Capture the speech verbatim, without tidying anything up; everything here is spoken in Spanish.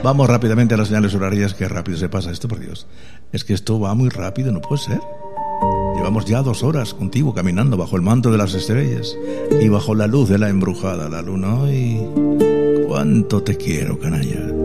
Vamos rápidamente a las señales horarias. Qué rápido se pasa esto, por Dios. Es que esto va muy rápido, no puede ser. Llevamos ya dos horas contigo caminando bajo el manto de las estrellas y bajo la luz de la embrujada la luna. Y cuánto te quiero, canalla.